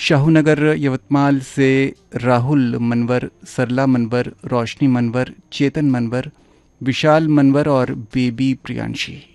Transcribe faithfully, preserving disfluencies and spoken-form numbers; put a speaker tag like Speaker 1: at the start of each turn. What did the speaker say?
Speaker 1: शाहूनगर यवतमाल से राहुल मनवर, सरला मनवर, रोशनी मनवर, चेतन मनवर, विशाल मनवर और बेबी प्रियांशी।